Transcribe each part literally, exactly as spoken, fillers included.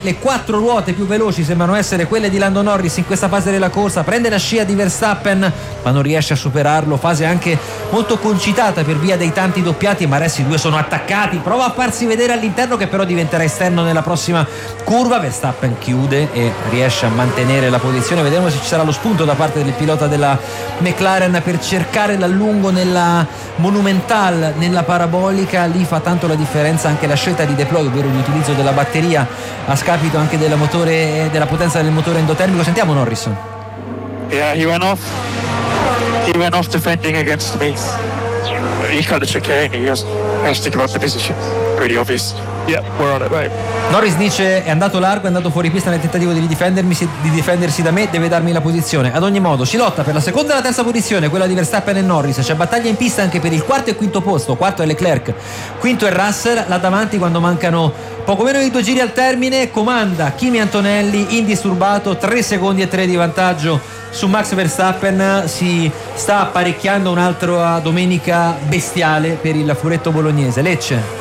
Le quattro ruote più veloci sembrano essere quelle di Lando Norris in questa fase della corsa, prende la scia di Verstappen ma non riesce a superarlo, fase anche molto concitata per via dei tanti doppiati, ma adesso i due sono attaccati, prova a farsi vedere all'interno che però diventerà esterno nella prossima curva. Verstappen chiude e riesce a mantenere la posizione, vedremo se ci sarà lo spunto da parte del pilota della McLaren per cercare l'allungo nella Monumental, nella parabolica. Lì fa tanto la differenza anche la scelta di deploy, ovvero l'utilizzo della batteria a scapito anche della motore, della potenza del motore endotermico. Sentiamo Norris. Yeah, he went off. He went off defending against me. He kind of chicane. He has, has to give up the position. Pretty obvious. Yeah, we're on it, right. Norris dice: è andato largo, è andato fuori pista nel tentativo di difendermi, di difendersi da me, deve darmi la posizione. Ad ogni modo si lotta per la seconda e la terza posizione, quella di Verstappen e Norris. C'è battaglia in pista anche per il quarto e quinto posto. Quarto è Leclerc, quinto è Russell. Là davanti, quando mancano poco meno di due giri al termine, comanda Kimi Antonelli indisturbato, tre secondi e tre di vantaggio su Max Verstappen. Si sta apparecchiando un'altra domenica bestiale per il furetto bolognese. Lecce.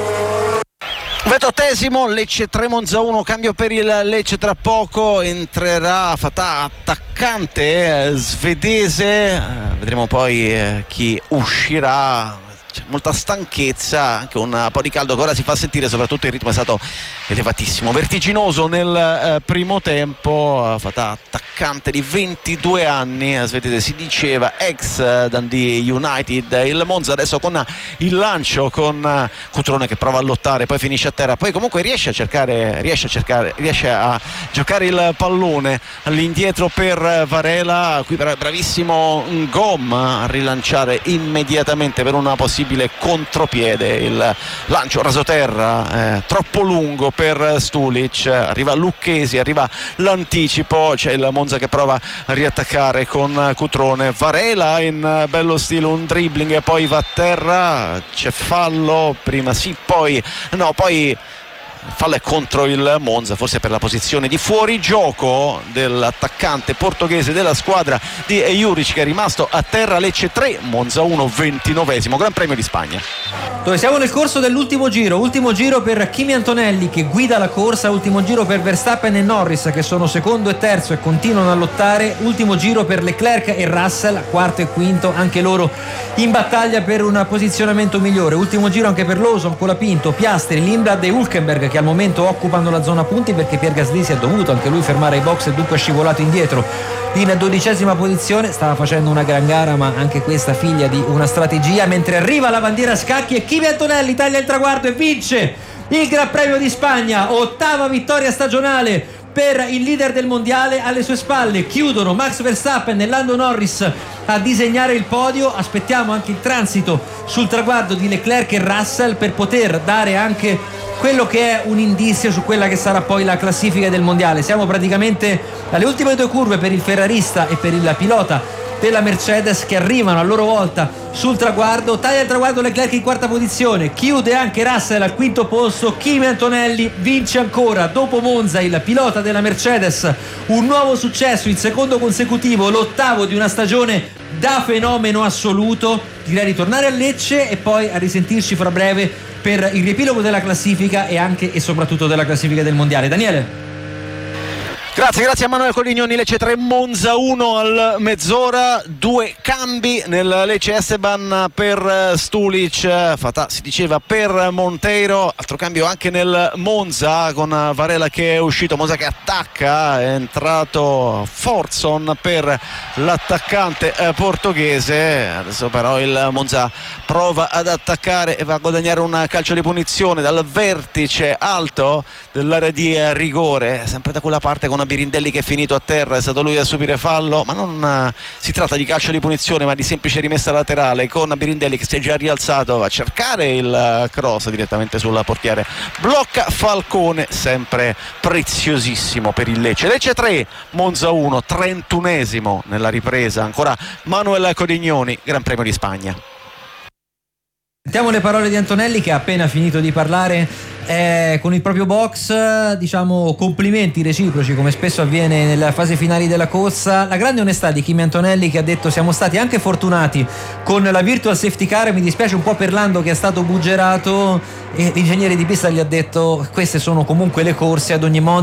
Ventottesimo, Lecce tre Monza uno, cambio per il Lecce, tra poco entrerà Fatah, attaccante eh, svedese, eh, vedremo poi eh, chi uscirà. C'è molta stanchezza, anche un po' di caldo che ora si fa sentire, soprattutto il ritmo è stato elevatissimo, vertiginoso nel eh, primo tempo. Fatah, attaccante di ventidue anni, svedese, si diceva ex eh, Dundee United. Il Monza adesso con il lancio, con eh, Cutrone che prova a lottare, poi finisce a terra, poi comunque riesce a cercare, riesce a cercare, riesce a giocare il pallone all'indietro per Varela. Qui bravissimo Ngom a rilanciare immediatamente per una possibile contropiede. Il lancio rasoterra eh, troppo lungo per Stulic, arriva Lucchesi, arriva l'anticipo, c'è il Monza che prova a riattaccare con Cutrone. Varela in bello stile un dribbling e poi va a terra, c'è fallo, prima sì poi no, poi fallo è contro il Monza, forse per la posizione di fuorigioco dell'attaccante portoghese della squadra di Juric, che è rimasto a terra. Lecce tre Monza uno, ventinovesimo Gran Premio di Spagna, dove siamo nel corso dell'ultimo giro. Ultimo giro per Kimi Antonelli che guida la corsa, ultimo giro per Verstappen e Norris che sono secondo e terzo e continuano a lottare, ultimo giro per Leclerc e Russell, quarto e quinto, anche loro in battaglia per un posizionamento migliore. Ultimo giro anche per Lawson, Colapinto, Piastri, Lindblad e Hülkenberg, che al momento occupano la zona punti perché Pierre Gasly si è dovuto anche lui fermare ai box e dunque è scivolato indietro in dodicesima posizione. Stava facendo una gran gara, ma anche questa figlia di una strategia, mentre arriva la bandiera a scacchi e Kimi Antonelli taglia il traguardo e vince il Gran Premio di Spagna, ottava vittoria stagionale per il leader del mondiale. Alle sue spalle chiudono Max Verstappen e Lando Norris a disegnare il podio. Aspettiamo anche il transito sul traguardo di Leclerc e Russell per poter dare anche quello che è un indizio su quella che sarà poi la classifica del mondiale. Siamo praticamente alle ultime due curve per il ferrarista e per il pilota della Mercedes, che arrivano a loro volta sul traguardo. Taglia il traguardo Leclerc in quarta posizione, chiude anche Russell al quinto posto. Kimi Antonelli vince ancora dopo Monza, il pilota della Mercedes, un nuovo successo, il secondo consecutivo, l'ottavo di una stagione da fenomeno assoluto. Direi di tornare a Lecce e poi a risentirci fra breve per il riepilogo della classifica e anche e soprattutto della classifica del mondiale. Daniele. Grazie, grazie a Manuel Colignoni. Lecce tre Monza uno al mezz'ora, due cambi nel Lecce Esteban per Stulic, Fatah si diceva per Monteiro, altro cambio anche nel Monza con Varela che è uscito, Monza che attacca, è entrato Forson per l'attaccante portoghese. Adesso però il Monza prova ad attaccare e va a guadagnare un calcio di punizione dal vertice alto dell'area di rigore, sempre da quella parte con Birindelli che è finito a terra, è stato lui a subire fallo, ma non uh, si tratta di calcio di punizione ma di semplice rimessa laterale, con Birindelli che si è già rialzato, va a cercare il uh, cross direttamente sul portiere, blocca Falcone, sempre preziosissimo per il Lecce. Lecce tre Monza uno, trentunesimo nella ripresa, ancora Manuel Codignoni, Gran Premio di Spagna. Sentiamo le parole di Antonelli che ha appena finito di parlare Eh, con il proprio box, diciamo, complimenti reciproci come spesso avviene nella fase finale della corsa. La grande onestà di Kimi Antonelli, che ha detto: siamo stati anche fortunati con la virtual safety car, mi dispiace un po' per Lando che è stato buggerato, e l'ingegnere di pista gli ha detto: queste sono comunque le corse, ad ogni modo